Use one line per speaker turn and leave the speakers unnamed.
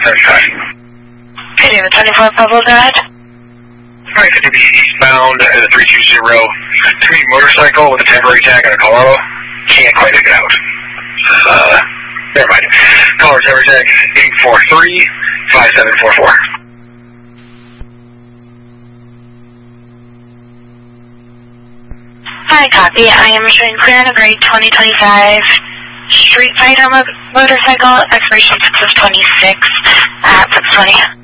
Could you have a 24 Pueblo, go ahead?
Alright, to be eastbound at a 320, speeding motorcycle with a temporary tag on a Colorado. Can't quite make it out. Never mind. Caller temporary tag 843-5744.
Hi, copy. I am showing clear on a grade 2025 Street Fighter motorcycle, expiration 6 of 26 at 620.